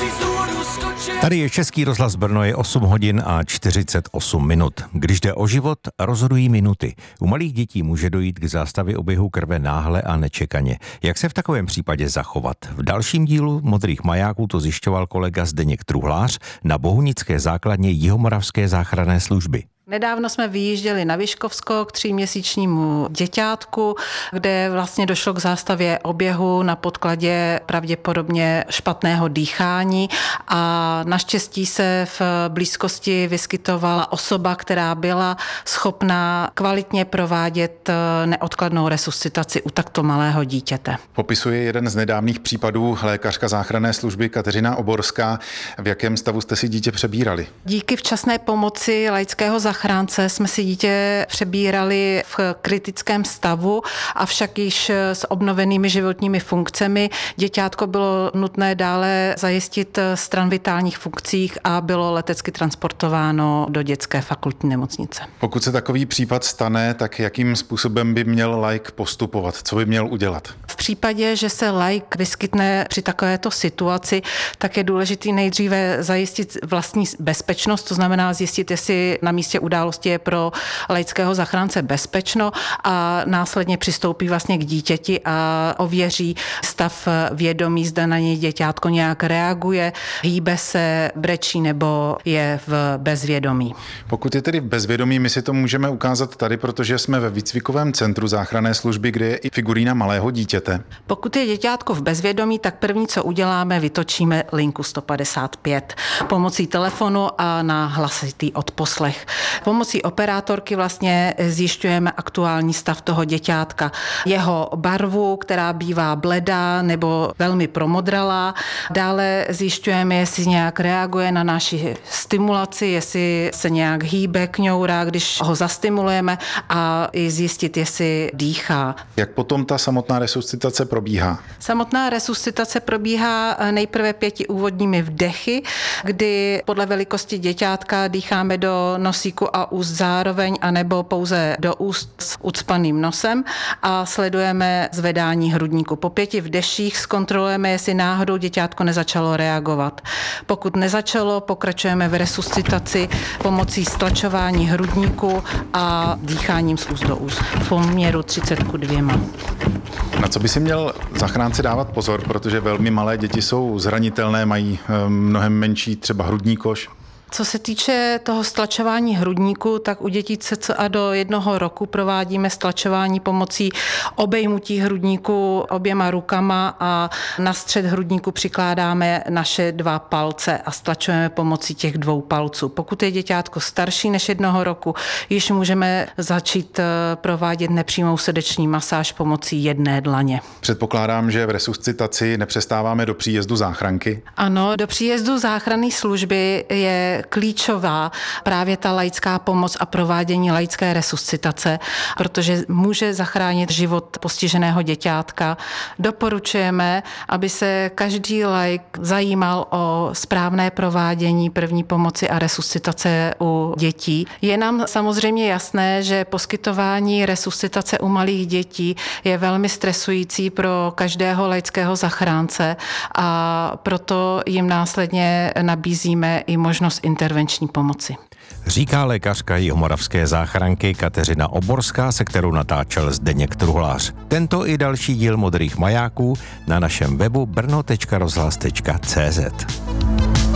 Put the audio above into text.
Tady je Český rozhlas Brno, je 8 hodin a 48 minut. Když jde o život, rozhodují minuty. U malých dětí může dojít k zástavě oběhu krve náhle a nečekaně. Jak se v takovém případě zachovat? V dalším dílu Modrých majáků to zjišťoval kolega Zdeněk Truhlář na bohunické základně Jihomoravské záchranné služby. Nedávno jsme vyjížděli na Vyškovsko k 3měsíčnímu děťátku, kde vlastně došlo k zástavě oběhu na podkladě pravděpodobně špatného dýchání a naštěstí se v blízkosti vyskytovala osoba, která byla schopná kvalitně provádět neodkladnou resuscitaci u takto malého dítěte. Popisuje jeden z nedávných případů lékařka záchranné služby Kateřina Oborská. V jakém stavu jste si dítě přebírali? Díky včasné pomoci laického zachránce jsme si dítě přebírali v kritickém stavu, avšak již s obnovenými životními funkcemi. Děťátko bylo nutné dále zajistit stran vitálních funkcích a bylo letecky transportováno do dětské fakultní nemocnice. Pokud se takový případ stane, tak jakým způsobem by měl laik postupovat? Co by měl udělat? V případě, že se laik vyskytne při takovéto situaci, tak je důležité nejdříve zajistit vlastní bezpečnost, to znamená zjistit, jestli na místě události je pro laického zachránce bezpečno a následně přistoupí vlastně k dítěti a ověří stav vědomí, zda na něj děťátko nějak reaguje, hýbe se, brečí nebo je v bezvědomí. Pokud je tedy v bezvědomí, my si to můžeme ukázat tady, protože jsme ve výcvikovém centru záchranné služby, kde je i figurína malého dítěte. Pokud je děťátko v bezvědomí, tak první, co uděláme, vytočíme linku 155 pomocí telefonu a na hlasitý odposlech. Pomocí operátorky vlastně zjišťujeme aktuální stav toho děťátka. Jeho barvu, která bývá bledá nebo velmi promodralá. Dále zjišťujeme, jestli nějak reaguje na naši stimulaci, jestli se nějak hýbe, kňourá, když ho zastimulujeme a i zjistit, jestli dýchá. Jak potom ta samotná resuscitace probíhá? Samotná resuscitace probíhá nejprve 5 úvodními vdechy, kdy podle velikosti děťátka dýcháme do nosíku a úst zároveň, anebo pouze do úst s ucpaným nosem a sledujeme zvedání hrudníku. Po 5 vdeších zkontrolujeme, jestli náhodou děťátko nezačalo reagovat. Pokud nezačalo, pokračujeme v resuscitaci pomocí stlačování hrudníku a dýcháním z úst do úst v poměru 30:2. Na co by si měl zachránce dávat pozor, protože velmi malé děti jsou zranitelné, mají mnohem menší třeba hrudní koš? Co se týče toho stlačování hrudníku, tak u dětí cca do 1 roku provádíme stlačování pomocí obejmutí hrudníku oběma rukama a na střed hrudníku přikládáme naše 2 palce a stlačujeme pomocí těch 2 palců. Pokud je děťátko starší než 1 roku, již můžeme začít provádět nepřímou srdeční masáž pomocí 1 dlaně. Předpokládám, že v resuscitaci nepřestáváme do příjezdu záchranky. Ano, do příjezdu záchranné služby je klíčová právě ta laická pomoc a provádění laické resuscitace, protože může zachránit život postiženého děťátka. Doporučujeme, aby se každý laik zajímal o správné provádění první pomoci a resuscitace u dětí. Je nám samozřejmě jasné, že poskytování resuscitace u malých dětí je velmi stresující pro každého laického zachránce a proto jim následně nabízíme i možnost intervenční pomoci. Říká lékařka Jihomoravské záchranky Kateřina Oborská, se kterou natáčel Zdeněk Truhlář. Tento i další díl Modrých majáků na našem webu brno.rozhlas.cz.